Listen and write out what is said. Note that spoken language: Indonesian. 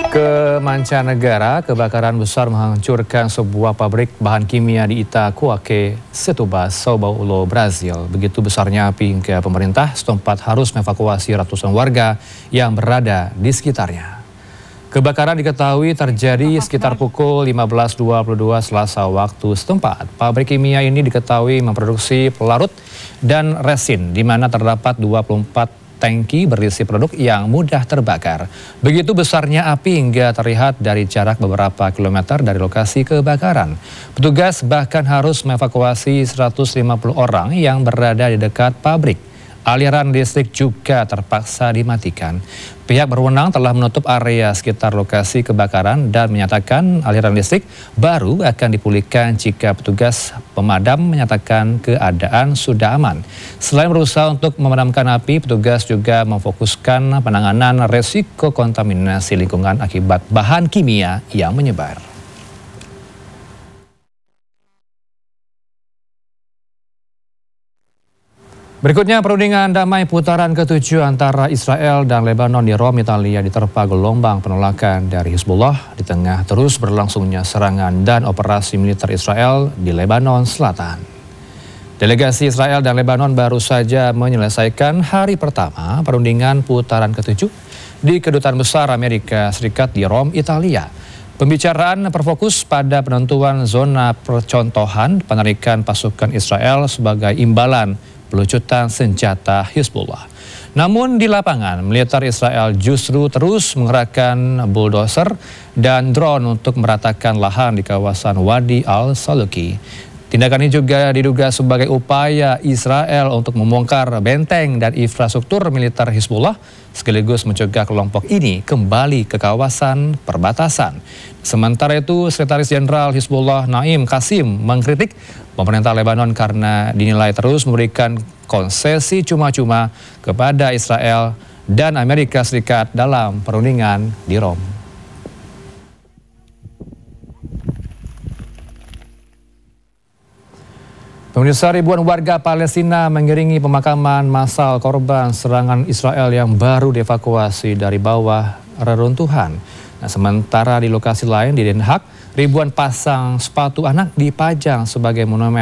Ke mancanegara, kebakaran besar menghancurkan sebuah pabrik bahan kimia di Itacoaque, Setúbal, São Paulo, Brazil. Begitu besarnya api hingga pemerintah setempat harus mengevakuasi ratusan warga yang berada di sekitarnya. Kebakaran diketahui terjadi sekitar pukul 15.22 Selasa waktu setempat. Pabrik kimia ini diketahui memproduksi pelarut dan resin, di mana terdapat 24 tangki berisi produk yang mudah terbakar. Begitu besarnya api hingga terlihat dari jarak beberapa kilometer dari lokasi kebakaran. Petugas bahkan harus mengevakuasi 150 orang yang berada di dekat pabrik. Aliran listrik juga terpaksa dimatikan. Pihak berwenang telah menutup area sekitar lokasi kebakaran dan menyatakan aliran listrik baru akan dipulihkan jika petugas pemadam menyatakan keadaan sudah aman. Selain berusaha untuk memadamkan api, petugas juga memfokuskan penanganan resiko kontaminasi lingkungan akibat bahan kimia yang menyebar. Berikutnya, perundingan damai putaran ke-7 antara Israel dan Lebanon di Roma, Italia diterpa gelombang penolakan dari Hizbullah di tengah terus berlangsungnya serangan dan operasi militer Israel di Lebanon Selatan. Delegasi Israel dan Lebanon baru saja menyelesaikan hari pertama perundingan putaran ke-7 di Kedutaan Besar Amerika Serikat di Roma, Italia. Pembicaraan berfokus pada penentuan zona percontohan penarikan pasukan Israel sebagai imbalan pelucutan senjata Hizbullah. Namun di lapangan, militer Israel justru terus mengerahkan bulldozer dan drone untuk meratakan lahan di kawasan Wadi Al-Saluki. Tindakan ini juga diduga sebagai upaya Israel untuk membongkar benteng dan infrastruktur militer Hizbullah, sekaligus mencegah kelompok ini kembali ke kawasan perbatasan. Sementara itu, Sekretaris Jenderal Hizbullah Naim Qasim mengkritik pemerintah Lebanon karena dinilai terus memberikan konsesi cuma-cuma kepada Israel dan Amerika Serikat dalam perundingan di Roma. Pemirsa, ribuan warga Palestina mengiringi pemakaman massal korban serangan Israel yang baru dievakuasi dari bawah reruntuhan. Nah, sementara di lokasi lain di Den Haag, ribuan pasang sepatu anak dipajang sebagai monumen